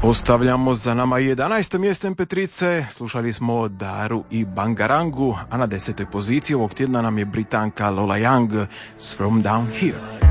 Ostavljamo za nama 11. mjesto MP3, slušali smo Daru i Bangarangu, a na 10. poziciji ovog tjedna nam je Britanka Lola Young s From Down Here.